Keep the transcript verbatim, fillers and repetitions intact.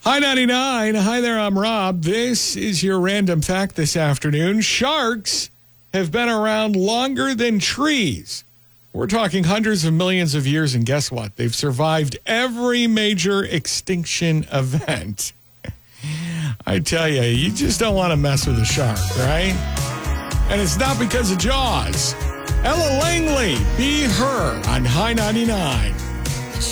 Hi, ninety-nine. Hi there, I'm Rob. This is your random fact this afternoon. Sharks have been around longer than trees. We're talking hundreds of millions of years, and guess what? They've survived every major extinction event. I tell you, you just don't want to mess with a shark, right? And it's not because of Jaws. Ella Langley, Be Her on High ninety-nine.